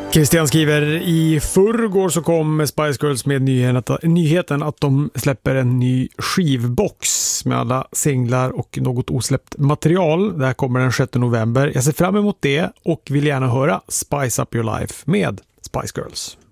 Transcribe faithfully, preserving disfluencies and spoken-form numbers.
Christian skriver, i förrgår så kom Spice Girls med nyheten att de släpper en ny skivbox med alla singlar och något osläppt material. Det här kommer den sjätte november. Jag ser fram emot det och vill gärna höra Spice Up Your Life med Spice Girls.